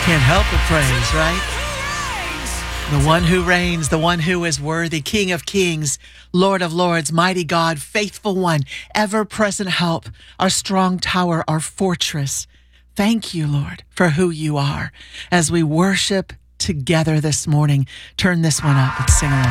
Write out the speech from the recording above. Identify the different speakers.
Speaker 1: Can't help but praise, right? The one who reigns, the one who is worthy, King of kings, Lord of lords, mighty God, faithful one, ever-present help, our strong tower, our fortress. Thank you, Lord, for who you are. As we worship together this morning, turn this one up and sing along.